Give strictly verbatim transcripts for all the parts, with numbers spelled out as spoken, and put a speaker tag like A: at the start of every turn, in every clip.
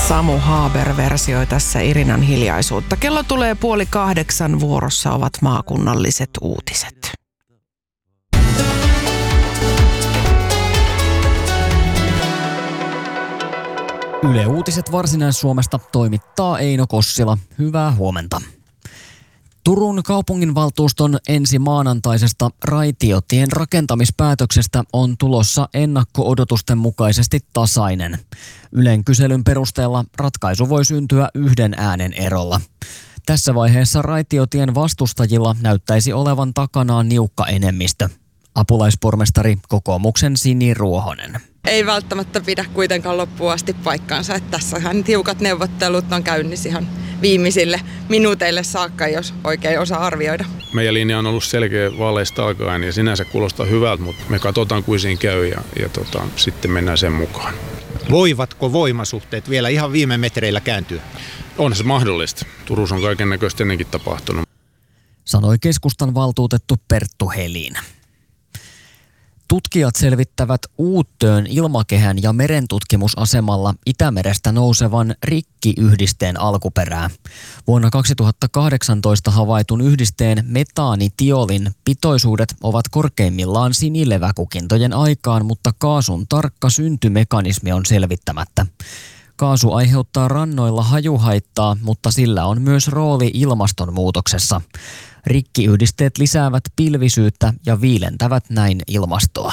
A: Samu Haber versioi tässä Irinan hiljaisuutta. Kello tulee puoli kahdeksan, vuorossa ovat maakunnalliset uutiset.
B: Yle Uutiset Varsinais-Suomesta toimittaa Eino Kossila. Hyvää huomenta. Turun kaupunginvaltuuston ensi maanantaisesta raitiotien rakentamispäätöksestä on tulossa ennakko-odotusten mukaisesti tasainen. Ylen kyselyn perusteella ratkaisu voi syntyä yhden äänen erolla. Tässä vaiheessa raitiotien vastustajilla näyttäisi olevan takanaan niukka enemmistö. Apulaispormestari kokoomuksen Sini Ruohonen.
C: Ei välttämättä pidä kuitenkaan loppuun asti paikkaansa, että tässähän tiukat neuvottelut on käynnissä ihan viimeisille minuuteille saakka, jos oikein osaa arvioida.
D: Meidän linja on ollut selkeä vaaleista alkaen ja sinänsä kuulostaa hyvältä, mutta me katsotaan kuin siinä käy ja, ja tota, sitten mennään sen mukaan.
E: Voivatko voimasuhteet vielä ihan viime metreillä kääntyä?
D: On se mahdollista. Turussa on kaiken näköistä ennenkin tapahtunut.
B: Sanoi keskustan valtuutettu Perttu Helin. Tutkijat selvittävät Uuttöön ilmakehän ja merentutkimusasemalla Itämerestä nousevan rikkiyhdisteen alkuperää. Vuonna kaksituhattakahdeksantoista havaitun yhdisteen metaanitiolin pitoisuudet ovat korkeimmillaan sinileväkukintojen aikaan, mutta kaasun tarkka syntymekanismi on selvittämättä. Kaasu aiheuttaa rannoilla hajuhaittaa, mutta sillä on myös rooli ilmastonmuutoksessa. Rikkiyhdisteet lisäävät pilvisyyttä ja viilentävät näin ilmastoa.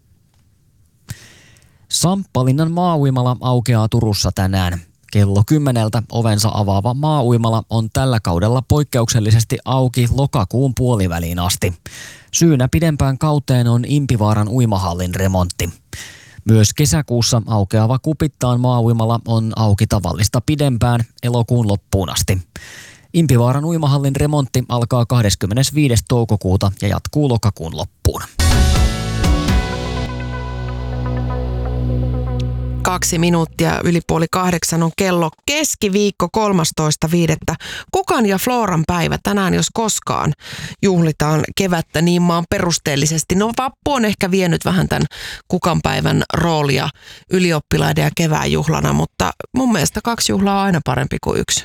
B: Samppalinnan maauimala aukeaa Turussa tänään. Kello kymmeneltä ovensa avaava maauimala on tällä kaudella poikkeuksellisesti auki lokakuun puoliväliin asti. Syynä pidempään kauteen on Impivaaran uimahallin remontti. Myös kesäkuussa aukeava Kupittaan maauimala on auki tavallista pidempään elokuun loppuun asti. Impivaaran uimahallin remontti alkaa kahdeskymmenesviides toukokuuta ja jatkuu lokakuun loppuun.
A: Kaksi minuuttia yli puoli kahdeksan on kello, keskiviikko kolmastoista viidettä. Kukan ja Floran päivä tänään jos koskaan juhlitaan kevättä niin maan perusteellisesti. No vappu on ehkä vienyt vähän tämän Kukan päivän roolia ylioppilaiden ja kevään juhlana, mutta mun mielestä kaksi juhlaa on aina parempi kuin yksi.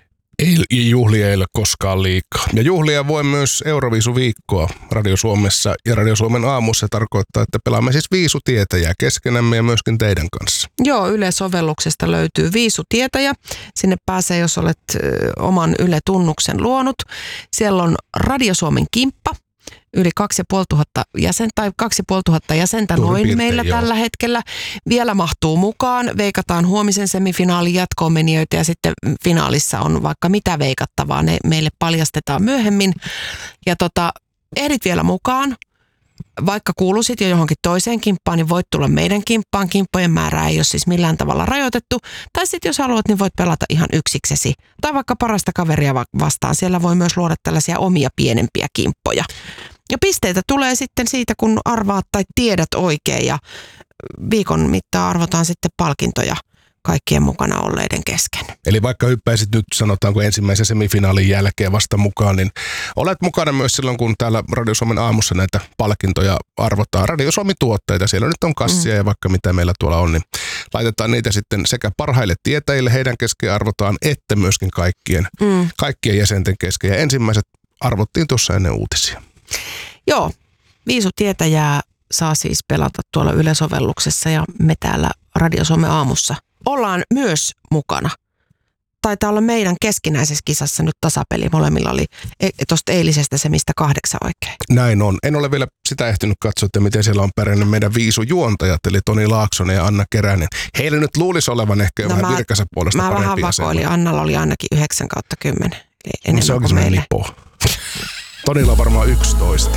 F: Ei, juhlia ei ole koskaan liikaa. Ja juhlia voi myös Euroviisuviikkoa Radio Suomessa ja Radio Suomen aamussa. Se tarkoittaa, että pelaamme siis viisutietäjää keskenämme ja myöskin teidän kanssa.
A: Joo, Yle-sovelluksesta löytyy viisutietäjä. Sinne pääsee, jos olet ö, oman Yle-tunnuksen luonut. Siellä on Radio Suomen kimppa. Yli kaksi ja puoli tuhatta jäsentä, tai kaksi ja puoli tuhatta jäsentä noin piirtein, meillä joo. Tällä hetkellä. Vielä mahtuu mukaan. Veikataan huomisen semifinaalin jatkoon menijöitä ja sitten finaalissa on vaikka mitä veikattavaa. Ne meille paljastetaan myöhemmin. Ja tota, ehdit vielä mukaan. Vaikka kuuluisit jo johonkin toiseen kimppaan, niin voit tulla meidän kimppaan. Kimppojen määrää ei ole siis millään tavalla rajoitettu. Tai sitten jos haluat, niin voit pelata ihan yksiksesi. Tai vaikka parasta kaveria vastaan. Siellä voi myös luoda tällaisia omia pienempiä kimppoja. Ja pisteitä tulee sitten siitä, kun arvaat tai tiedät oikein. Ja viikon mittaan arvotaan sitten palkintoja kaikkien mukana olleiden kesken.
F: Eli vaikka hyppäisit nyt sanotaanko ensimmäisen semifinaalin jälkeen vasta mukaan, niin olet mukana myös silloin, kun täällä Radio Suomen aamussa näitä palkintoja arvotaan. Radio Suomi-tuotteita, siellä nyt on kassia mm. ja vaikka mitä meillä tuolla on, niin laitetaan niitä sitten sekä parhaille tietäjille, heidän kesken arvotaan, että myöskin kaikkien, mm. kaikkien jäsenten kesken. Ja ensimmäiset arvottiin tuossa ennen uutisia.
A: Joo, viisutietäjää saa siis pelata tuolla Yle-sovelluksessa ja me täällä Radio Suomen aamussa ollaan myös mukana. Taitaa olla meidän keskinäisessä kisassa nyt tasapeli. Molemmilla oli e- tuosta eilisestä se mistä kahdeksan oikein.
F: Näin on. En ole vielä sitä ehtinyt katsoa, että miten siellä on pärjännyt meidän viisujuontajat, eli Toni Laaksonen ja Anna Keränen. Heillä nyt luulisi olevan ehkä no vähän virkansa puolesta
A: mä
F: parempi
A: vähän vakoilin. Annalla oli ainakin yhdeksän kautta kymmenen.
F: No se onkin semmoinen lipo. Tonilla on varmaan yksitoista.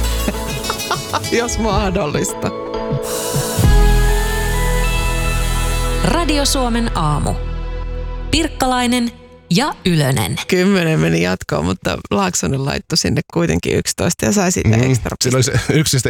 A: Jos mahdollista.
G: Radio Suomen aamu. Pirkkalainen ja Ylönen.
A: Kymmenen meni jatkoon, mutta Laaksonen laittoi sinne kuitenkin yksitoista ja sai siitä mm, ekstra
F: Siinä oli se yksistä